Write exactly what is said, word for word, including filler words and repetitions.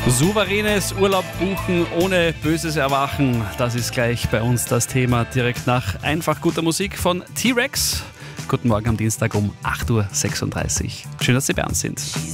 Souveränes Urlaub buchen ohne böses Erwachen. Das ist gleich bei uns das Thema direkt nach einfach guter Musik von T-Rex. Guten Morgen am Dienstag um acht Uhr sechsunddreißig. Schön, dass Sie bei uns sind.